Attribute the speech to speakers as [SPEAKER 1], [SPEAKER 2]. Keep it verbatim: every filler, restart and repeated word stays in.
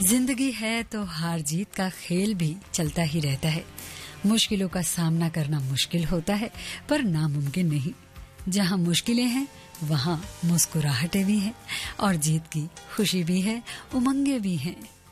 [SPEAKER 1] जिंदगी है तो हार जीत का खेल भी चलता ही रहता है। मुश्किलों का सामना करना मुश्किल होता है पर नामुमकिन नहीं। जहाँ मुश्किलें हैं वहाँ मुस्कुराहटें भी हैं और जीत की खुशी भी है, उमंगे भी हैं।